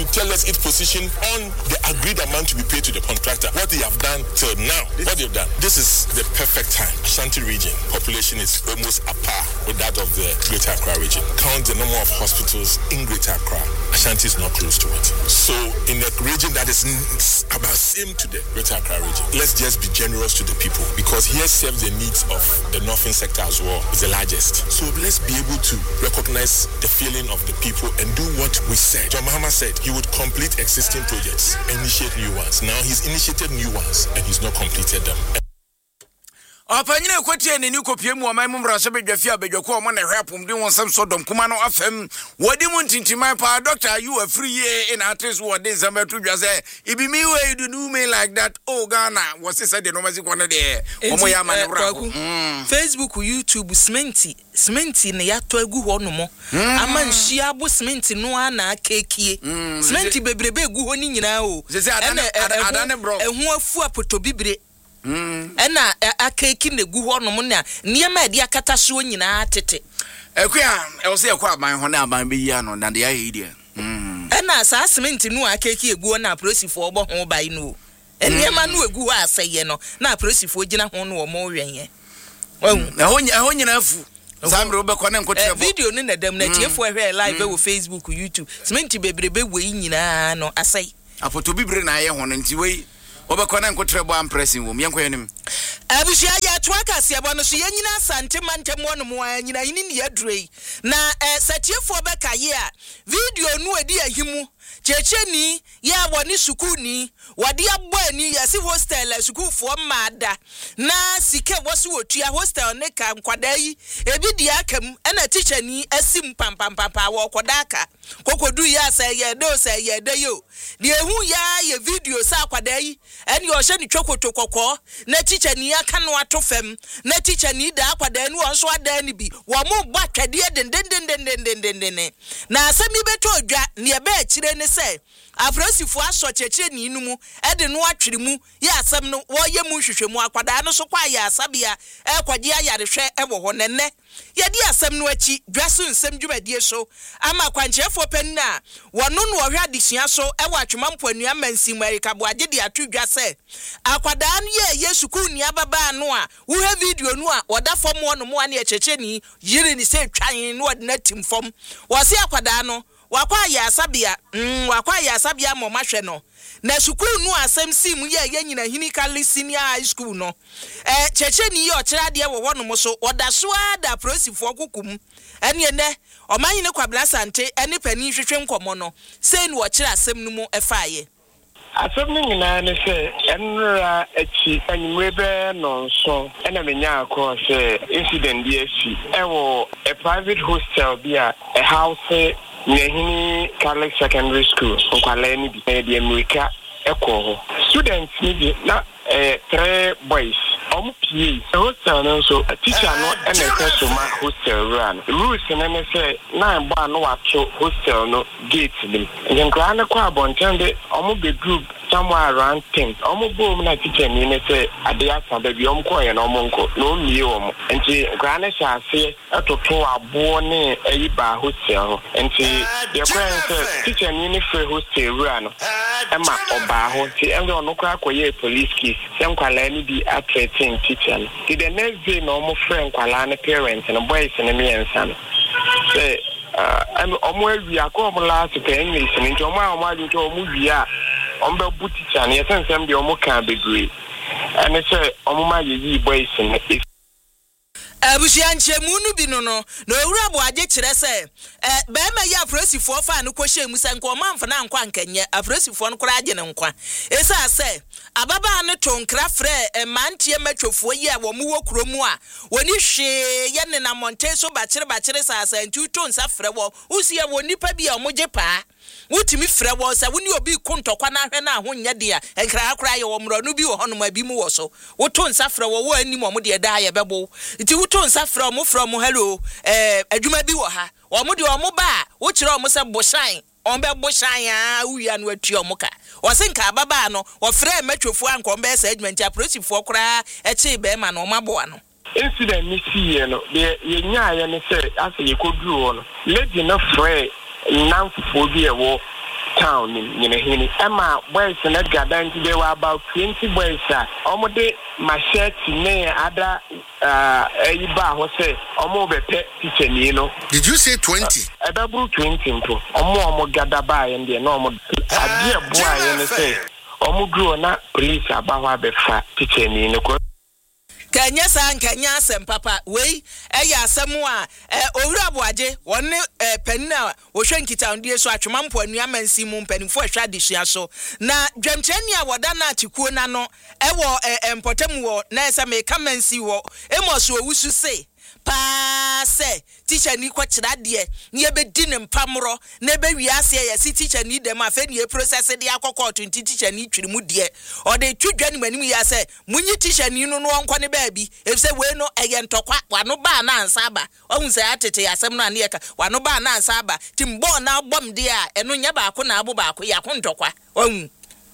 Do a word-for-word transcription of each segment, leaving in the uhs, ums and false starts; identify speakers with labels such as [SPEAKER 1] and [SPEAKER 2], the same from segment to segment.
[SPEAKER 1] to tell us its position on the agreed amount to be paid to the contractor. What they have done till now, what they've done. This is the perfect time. Ashanti region population is almost a par with that of the Greater Accra region. Count the number of hospitals in Greater Accra. Ashanti is not close to it. So in a region that is about same to the Greater Accra region, let's just be generous to the people, because here serves the needs of the northern sector as well. It's the largest. So let's be able to recognize the feeling of the people and do what we said. John Mahama said he would complete existing projects, initiate new ones. Now he's initiated new ones and he's not completed them.
[SPEAKER 2] Opanyine kwati ene ni kopie mu oman mu mraso bedwafi abedwako omo na hwapum de won sam sodom kuma no afam wodi mu ntintiman pa doctor you are free here in artist word in some to just say ibi me way you do me like that oh Ghana was said the normal kwana de omo ya man bra
[SPEAKER 3] Facebook YouTube Sminty Sminty ne yato egu ho no mo ama nhia abo Sminty no ana kekie Sminty bebrebe egu ho ni nyina o
[SPEAKER 2] adane bro
[SPEAKER 3] ehu afu apoto bibire Mm. Ena akeki ne gu ho no na niema ade akata so nyina tete.
[SPEAKER 2] Ekua e wo se ekwa aban ho na aban be yi ano na de ayi de. Mm.
[SPEAKER 3] Ena sa cement nu akeki egu na prosifo obo ho bai no. Eniema nu egu ho aseye no na prosifo gina ho no wo mo hwenye.
[SPEAKER 2] Wahu na ho ho nyina afu. Samre obekọ na nkotre bo.
[SPEAKER 3] Video ni na dem na tiefo hwe live wo Facebook YouTube. Cement bebrebe we nyina no asai.
[SPEAKER 2] Afoto bibre na aye ho no nti we obekona nkotrebo ampressing wo mienko yenim
[SPEAKER 3] abushia ya twaka se abo no so yenyina sante mantem wono mo anyina yini ne yadrei na satiefo beka ye a video nu edi ahimu checheni ya woni sukuni wadi abani ya si hostel sukufo maada na sike wosu otua hostel ne ka nkwada yi ebi di akam na teacher ni asim pam pam pam pa wo kodaka kokodu ya say ye do say ye de yo de ehu ya ye video sa akwada yi eni o hye ni twokoto kokko na teacher ni aka no atofam na teacher ni da akwada ni won so ada ni bi wo mo gba twade den den den den den den na asemi beto odwa ne ebe akire ne say afrosifo aso chechire ni numu ede no atwere mu ya asem no wo ye mu hwehwemu akwada no so kwa ya asabia e kwade ayarehwe e wo ho nenne ye di asem no achi dwaso nsem dwumadie so ama kwanchefo penna wono no hwe adesua so e wo atwemampo anua mansi America bo age de atudwa se akwada no ye yesuku ni ababa no a wo he video no a woda fom wono mo ane cheche ni yire ni se twan no wode na tim fom wo se akwada no wakwa ya asabia mm wakwa ya asabia mo mahwe no na sukuru no asem sim ye ye nyina hinikali senior high school no eh cheche ni ye okira de wo wono mo so oda so ada prosifo kokum ene ene omanyi ne kwabla sante ene pani hwehwe nkomo no sei ni okira asem no mu efaaye
[SPEAKER 4] asem ni nyina ne se enra achi anyimrebe no so ena menya akọ se incident bi asi ewo a private hostel bia a house Nehini Catholic Secondary School, Unkwale ni bi di America eko ho. Students ni bi na eh three boys. Omu P A. Hostel no so teacher no N S S ma hostel run. Rules na me say na ba no wato hostel no gate nim. Ngenkra na kwa bontende omu be group somewhere around ten. Omu bo na teacher ni ne say ade asa ba bi omu ko ye na omu nko. No mie omu. Enti nkra na sha ase atoto abo ne ayi ba hostel. Enti the parents say teacher ni ne free hostel run. Ema oba ho. Ti endo no kwa koye police case. Sem kwala ni bi atret teacher. The next day no more friend kwala na parents and boys and me and son. Say uh I'm almost we are come last to English and into my my into movie on the boot teacher and yes some the omo can be great. And I say omo my yi boys and
[SPEAKER 3] abushia nchemu nu bi no no na owura bo age kire se eh be ma ya afrosifo fa no kwhye mu se nko manfa na nkwa nkanye afrosifo no kora age ne nkwa esa se ababa ne tonkra frɛ emantie matwofo yi a wo mu wo kromu a woni hwe ye ne na monte so ba kire ba kire sa sa ntu to nsa frɛ wo usie wo nipa bi a mo gye pa wutimi frɛ wo sa woni obi kontokwa na hwɛ na ho nya de a enkra akora ye wo mro no bi wo hono ma bi mu wo so wo to nsa frɛ wo wo ani mo mo de da ye bebo nti wo to nsa frɛ mo frɛ mo hello eh adwuma bi wo ha wo mo de wo mo ba wo kire wo mo se boshan on be boshan a uya no atu o mo ka wo se nka baba no wo frɛ matwofo anko be sa adwuma nti aprosifo kora e chi be ma no mabo no
[SPEAKER 4] incident ni see no de ye nya ye ne se ase ye koduru ho no lady na frɛ nan fo bi e wo town in Yenehini. Emma boys and Edgar Danty, they were about twenty boys. Almost machete, nay, other uh, Eba, who say, almost a pet teacher, you know.
[SPEAKER 5] Did you say twenty?
[SPEAKER 4] A double twenty, or more gather by and the normal. A dear boy, and say, almost grew not police about the fat teacher, you know.
[SPEAKER 3] Kenya san Kenya sem papa we eya asemu a owura boaje wonne penna wo hwe nkita ndie so atwemampo anua mansi mu mpanimfo ahwa adesua so na dwamkyani a woda na atikuo na no ewo empotem wo na esa me kamansi wo emoso owusu se pa se teacher ni kwa kira de ne ebedi ne mpamro na ebe wiase ye si teacher ni dem afa ni process de akokọ twenty teacher ni twiri mu de o de twidwa ni manim ya se munyi teacher ni no no nkọ ne baabi efse we no eye ntokwa wano ba na ansa ba ohun se atete asem no ane ka wano ba na ansa ba timbo na bom de a eno nya ba ko na abo ba ko ya ko ntokwa ohun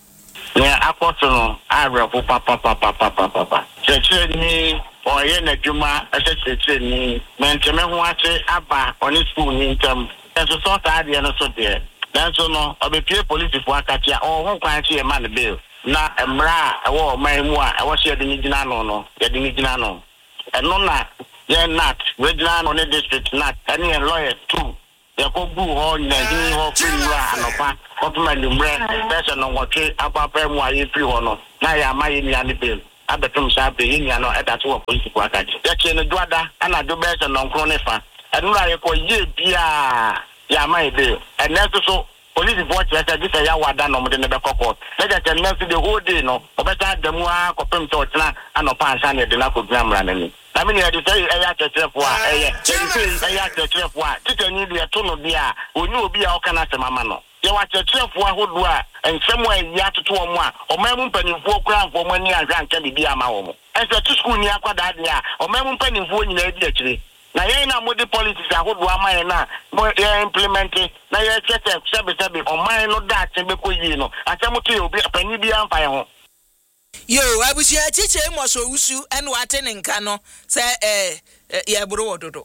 [SPEAKER 6] ya akoso no ara po papa papa papa papa cheche ni oye na djuma cheche ni menteme ho ache aba oni school ni ntam enso so ta ade no so de dan so no obepie police fo akatia o ho kwan che e man bill na emra ewo man mu a ewo she de ni gina no no ye de ni gina no eno na ye nat regional no district nat any lawyer too yakobu ho nyagi ho kwira anopa opema lumre pesa no wote apapa mu ayi free ho no na ya mayi ni ani bill abetum sa be yin ya no eta to police ko akaji ya che no duada ana do be se no nkro ne fa enu ra ye ko ye bia ya mayi bill and next so police watch ya say this ya wada no mo de ne be court let us next the whole day no obeta demu a kopem to tena anopa ansa ne de na ko gramra nani I mean, I say, I have to tell for I have to tell for teacher need to turn of the when you will be our can answer mamma. You want to tell for who do and somewhere you have to two or more, or my penny four crown for money and rank can be a mao. As a two school near Quadadia, or my penny for in actually. Now, you know what the policies are who do I now, more implementing. Now, you check them, seven, seven, or mine, not that, and because you know, I tell you, be a penny be on fire.
[SPEAKER 3] Yo, abusia chiche mo so usu enu ate ne nka no se eh ya buru wododo.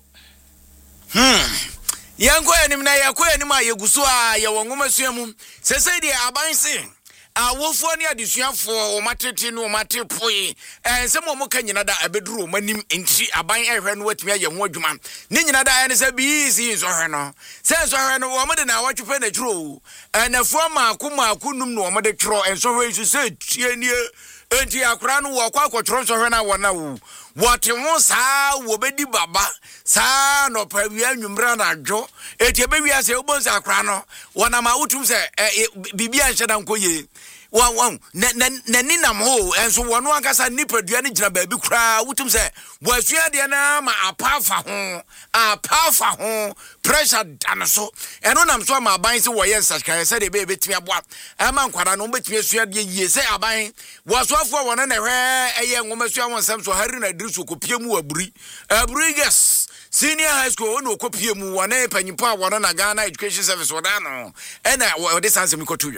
[SPEAKER 2] Hmm. Yanko enim na yakọ enim ayeguso a ye wongoma suamu. Se se de abanse. Awofo ne adesuafo o matete no mate poi. Eh se mo moka nyina da abeduru o manim enti aban ehwe no watimi aye ho adwuma. Ne nyina da ne se bi isi so hwe no. Se so hwe no wo mode na watwepe na twro. Eh na fu ma akoma akunum no wo mode twro enso hwe su se tienie enti akra no wo kwa kwotro so hwe na wona wo wote ho saa wo bedi baba saa no pa wi anwumra na adwo enti be wi ase obonza akra no wona ma wotum se bibia nheda nkoye wa wa na ni nam ho enso wono akasa nipadua ne gina baabi kra wotum se boasua de na ma apafa ho apafa ho pressure danoso eno nam so ma aban se wo ye nsakaya se de be betimi aboa ama nkwara no betimi asua de yie se aban wosoafo wona na hwe eye ngomasua wonsam so hari na dirisu kopie mu aburi aburi yes senior high school no kopie mu wona panyimpa wona na Ghana Education Service wona no ena wo de sanse mi kotuya.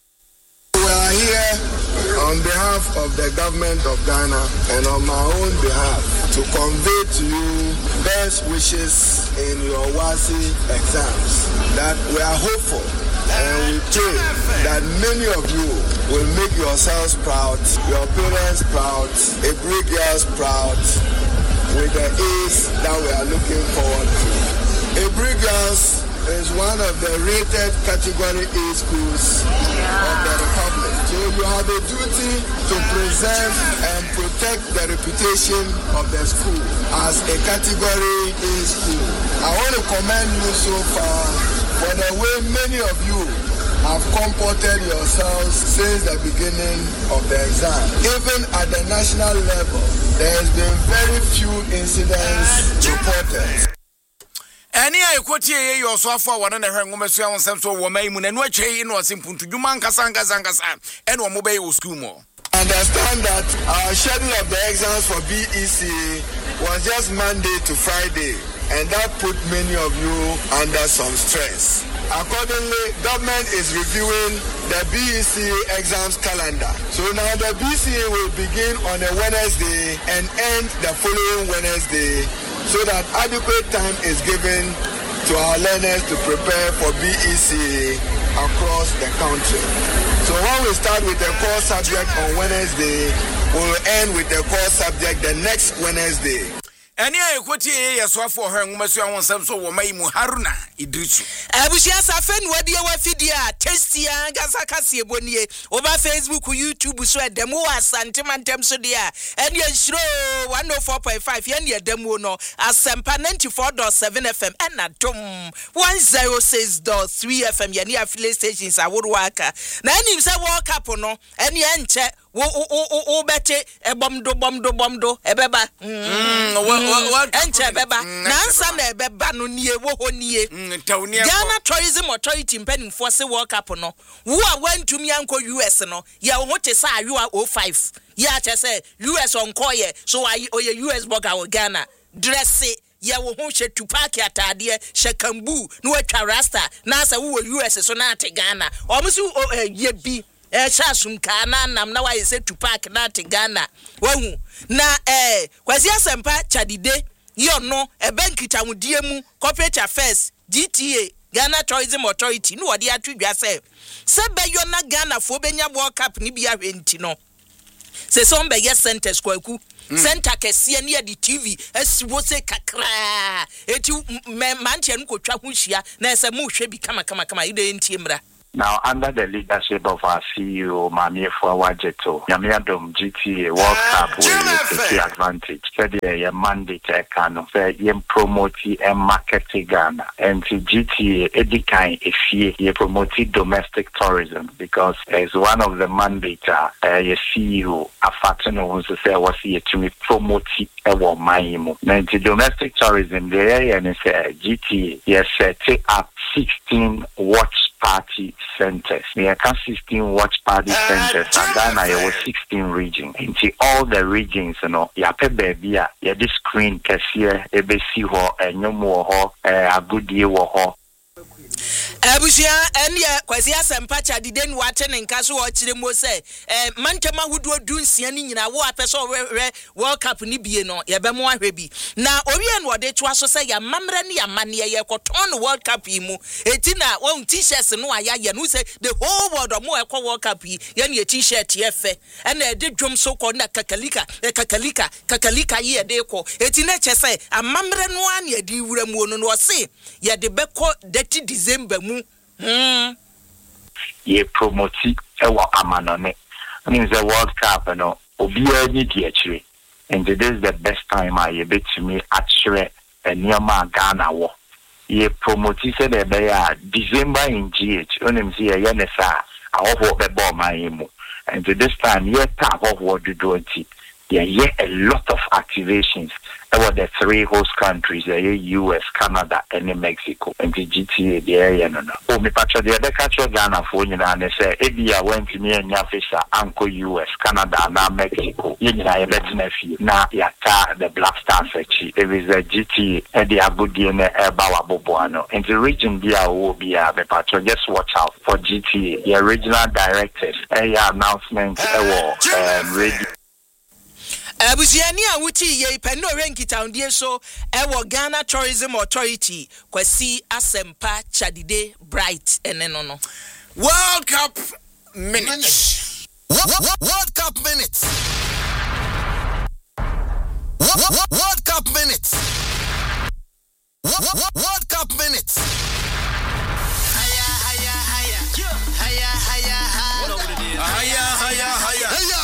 [SPEAKER 7] We are here on behalf of the government of Ghana and on my own behalf to convey to you best wishes in your W A S I exams. That we are hopeful and we pray that many of you will make yourselves proud, your parents proud, every girls proud with the A's that we are looking forward to. Every girls is one of the rated category A schools of the Republic. So you have a duty to preserve and protect the reputation of the school as a category A school. I want to commend you so far for the way many of you have comported yourselves since the beginning of the exam. Even at the national level, there has been very few incidents reported.
[SPEAKER 2] Any I quote ye your so far one and a hangomesua on some so woman and what chain was simple to Jumanka Sanga Sanga and one mobile school more.
[SPEAKER 7] Understand that our schedule of the exams for B E C was just Monday to Friday, and that put many of you under some stress. Accordingly, government is reviewing the B E C exams calendar. So now the B E C will begin on a Wednesday and end the following Wednesday, so that adequate time is given to our learners to prepare for B E C across the country. So when we start with the core subject on Wednesday, we'll end with the core subject the next Wednesday.
[SPEAKER 2] Any equity yes for her must want some so my Haruna Idrisu.
[SPEAKER 3] Abushia Safen Wadia Wafidia, Testia, Gazakasi Bonie, over Facebook, YouTube, so at demo as Santimantem Sodia, and yes, show one oh four point five, Yania demo no, as Sampa ninety-four point seven F M, and at Tom one oh six point three F M, Yania affiliate stations, I would work. Nani say walk up or no, and Yanche. Wo o o o bete e bomdo bomdo bomdo e beba mm what enche beba na ansa na e beba no nie wo ho nie Ghana Tourism Authority mpanimfo se World Cup no wo a wantumi anko U S no ya wo te sa ayo oh five ya che se U S onko ye so ayi oye U S burger wo Ghana dress ya wo ho hwe Tupac atade hwe kambu no atwa rasta na sa wo U S so na ate Ghana o msu ye bi eh shasum kana nam na wa yese Tupac na te Ghana wahu na eh kwasi asempa chadide yo no e bankita wudie mu corporate affairs G T A Ghana Tourism Authority no wode atwedwa se se beyo na Ghana fo benya World Cup ni bia hwenti no se so mbe yes center kwaku center kese ne di T V asiwo se kakra eti manche no kotwa ho hia na se mu hwe bi kama kama kama ide ntie mra.
[SPEAKER 6] Now, under the leadership of our C E O, Mami Fuawajeto, Yamiadom G T A World Cup will take advantage. Said a mandate can promote and market Ghana. And to G T A, Edikai, if you promote domestic tourism, because as one of the mandates, uh, your C E O, Afatano, wants to say, was here to promote our Maimu. Now, to domestic tourism, the area is G T A, yes, take up sixteen watch party centers. We have sixteen watch party centers, and Ghana there was sixteen regions. Into all the regions, you know, ya pe baby ya this screen kesiye ebe si ho enyomo ho a good year ho.
[SPEAKER 3] Abushia enya kwasi asempa chadide nu ate ne nka so wo kire mo se eh mantama hudo dunsia ni nyina wo apese we World Cup ni bie no ye be mo ahwe bi na owie no de toa so se ya mamre ne ya mane ye koton World Cup yi mu eti na won t-shirts no aya ye no se the whole world mo e kwa World Cup yi ye ne t-shirt ye fe e na de dwom so ko na kakalika e kakalika kakalika ye de ko eti na che se amamre no an ye di wura mu no no se ye de be ko thirty December Hmm.
[SPEAKER 6] Ye promoti ewa amanone. I mean the World Cup, you know, obiya ni di actually. And this is the best time I ye bet to me actually and near my Ghana wo. Ye promoti se de beya December in G H. Onim see a yenesa I hope be ball my emo. And this time ye tap of what you do it. Yeah, yeah, a lot of activations about the three host countries, the U S, Canada, and Mexico, and the G T A, the area. No, no. Oh, me patcha the other country Ghana for you, and they say, Ebia went to me and Yafisha, Uncle U S, Canada, now Mexico. You know, I bet nephew. Now, Yata, the Black Star section. There is a G T A, and the Abudi and the Erbawa Boboano. And the region there will be a patcha. Just watch out for G T A, the original directors, area announcement, um, radio.
[SPEAKER 3] Abuziani awuti ye peno renkita ndie so ewo Ghana Tourism Authority kwasi asempa chadide bright eneno no.
[SPEAKER 2] World Cup minutes.
[SPEAKER 5] World Cup minutes. World Cup minutes.